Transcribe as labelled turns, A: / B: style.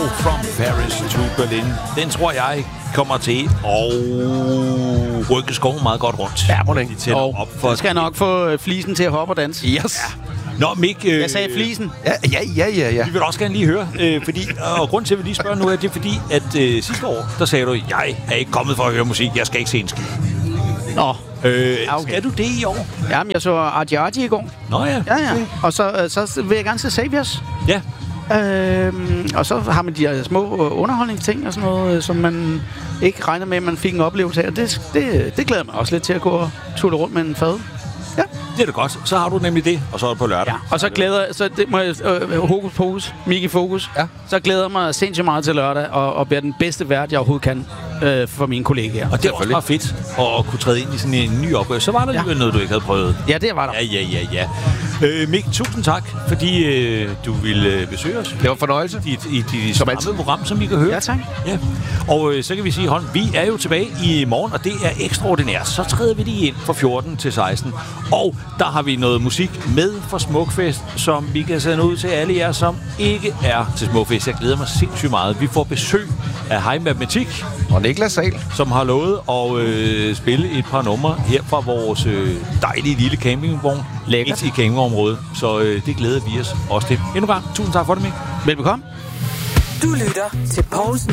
A: From Paris to Berlin. Den tror jeg kommer til at rykke skoven meget godt rundt.
B: Ja, må den ikke.
C: Så skal jeg nok få flisen til at hoppe og danse.
B: Yes.
A: Ja. Nå, Mik...
C: Jeg sagde flisen.
B: Ja.
A: Vi vil også gerne lige høre, og grund til, at vi lige spørger nu, er det fordi, at sidste år, der sagde du, jeg er ikke kommet for at høre musik, jeg skal ikke se en skid.
C: Nå. Okay.
A: Skal du det i år?
C: Jamen, jeg så Arti i går.
A: Nå ja.
C: Ja. Og så vil jeg gerne se Saviors.
A: Ja.
C: Og så har man de her små underholdningsting og sådan noget, som man ikke regner med, at man fik en oplevelse af. Og det glæder mig også lidt til at gå og tulle rundt med en fad. Ja.
A: Det er da godt. Så har du nemlig det, og så er det på lørdag.
C: Ja. Og så glæder så det må jeg, hokus pokus, Miki Fokus. Ja. Så glæder jeg mig sindssygt meget til lørdag og bliver den bedste vært, jeg overhovedet kan for mine kollegaer.
A: Og det er også bare fedt at kunne træde ind i sådan en ny opgave. Så var der alligevel noget, du ikke havde prøvet.
C: Ja, det var der.
A: Ja. Mik, tusind tak, fordi du ville besøge os.
B: Det var en fornøjelse.
A: I dit samme program, som I kan høre.
C: Ja, tak.
A: Ja. Og så kan vi sige, Holm, vi er jo tilbage i morgen, og det er ekstraordinært. Så træder vi lige ind fra 14 til 16. Og der har vi noget musik med fra Smukfest, som vi kan sende ud til alle jer, som ikke er til Smukfest. Jeg glæder mig sindssygt meget. Vi får besøg af Hej Matematik
B: og Niklas Sahl,
A: som har lovet at spille et par numre her fra vores dejlige lille campingvogn. Lækkert. I campingområdet. Så det glæder vi os også til. Endnu gang, tusind tak for det, Mik.
C: Velbekomme.
D: Du lytter til Poulsen